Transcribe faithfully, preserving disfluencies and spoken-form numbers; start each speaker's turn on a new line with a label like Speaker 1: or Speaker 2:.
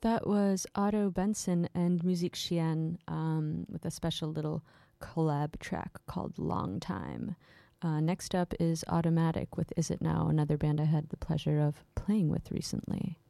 Speaker 1: That was Otto Benson and Musique Chienne um, with a special little collab track called Long Time. Uh, next up is Automatic with Is It Now, another band I had the pleasure of playing with recently.